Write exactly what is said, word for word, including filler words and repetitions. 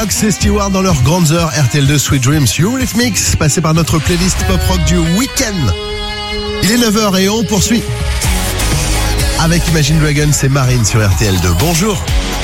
Lennox et Stewart dans leurs grandes heures. R T L deux Sweet Dreams Eurythmics, passé par notre playlist pop rock du week-end. Il est neuf heures et on poursuit avec Imagine Dragons et Marine sur R T L deux. Bonjour.